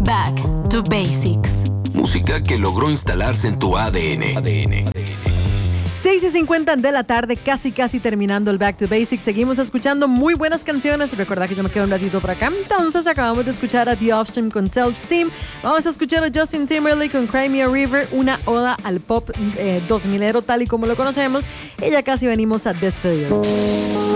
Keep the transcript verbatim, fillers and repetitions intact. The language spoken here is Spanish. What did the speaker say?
Back to Basics. Música que logró instalarse en tu A D N. A D N. seis y cincuenta de la tarde, casi casi terminando el Back to Basics. Seguimos escuchando muy buenas canciones. Recuerda que yo me quedo un ratito por acá. Entonces acabamos de escuchar a The Offspring con Self-Esteem. Vamos a escuchar a Justin Timberlake con Cry Me a River, una oda al pop eh, dos milero tal y como lo conocemos. Y ya casi venimos a despedirnos.